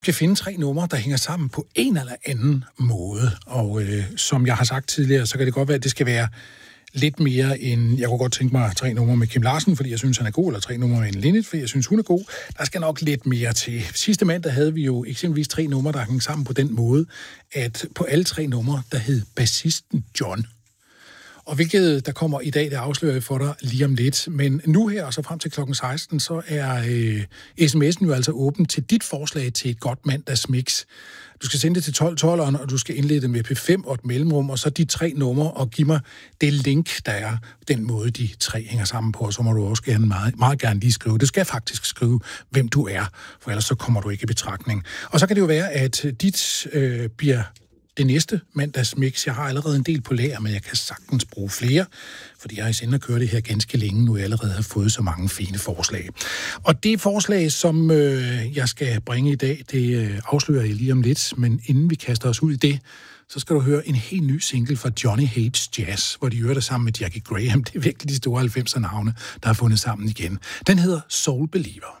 kan finde 3 numre, der hænger sammen på en eller anden måde. Og som jeg har sagt tidligere, så kan det godt være, at det skal være lidt mere end... Jeg kunne godt tænke mig 3 numre med Kim Larsen, fordi jeg synes, han er god, eller 3 numre med en Linnet, fordi jeg synes, hun er god. Der skal nok lidt mere til. Sidste mandag havde vi jo eksempelvis 3 numre, der hang sammen på den måde, at på alle 3 numre, der hed bassisten John. Og hvilket der kommer i dag, det afslører jeg for dig lige om lidt. Men nu her, og så frem til klokken 16, så er sms'en jo altså åben til dit forslag til et godt mandagsmix. Du skal sende det til 1212'eren, og du skal indlede det med P5 og et mellemrum, og så de 3 numre, og give mig det link, der er den måde, de 3 hænger sammen på. Og så må du også gerne meget gerne lige skrive. Det skal faktisk skrive, hvem du er, for ellers så kommer du ikke i betragtning. Og så kan det jo være, at dit bliver det næste mandagsmix. Jeg har allerede en del på lager, men jeg kan sagtens bruge flere, fordi jeg har i sinde at køre det her ganske længe, nu jeg allerede har fået så mange fine forslag. Og det forslag, som jeg skal bringe i dag, det afslører jeg lige om lidt, men inden vi kaster os ud i det, så skal du høre en helt ny single fra Johnny Hates Jazz, hvor de gør det sammen med Jackie Graham. Det er virkelig de store 90'er navne, der har fundet sammen igen. Den hedder Soul Believer.